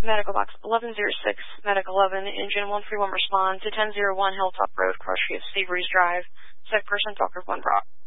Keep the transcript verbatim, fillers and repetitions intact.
Medical Box eleven oh six, Medic eleven, Engine one three one respond to ten oh one Hilltop Road, Crush Street, Seabreeze Drive. Sick person, Doctor One Brock.